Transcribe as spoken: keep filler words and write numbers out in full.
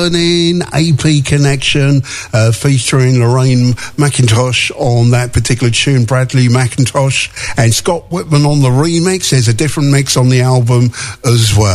in A P Connection, uh, featuring Lorraine McIntosh on that particular tune, Bradley McIntosh, and Scott Whitman on the remix. There's a different mix on the album as well.